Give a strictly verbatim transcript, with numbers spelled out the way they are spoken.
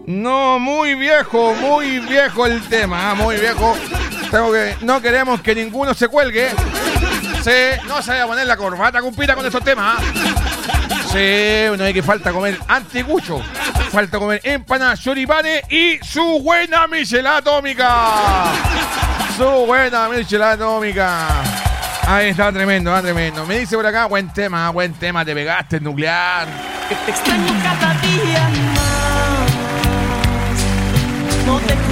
No, muy viejo, muy viejo el tema, muy viejo. Tengo que, no queremos que ninguno se cuelgue. Sí, no se vaya a poner la corbata, compita, con estos temas. Sí, no hay que falta comer anticucho. Falta comer empanadas, choripanes y su buena michelada atómica. Su buena michelada atómica. Ahí está, tremendo, está tremendo. Me dice por acá, buen tema, buen tema, te pegaste el nuclear. Te extraño cada día más. No te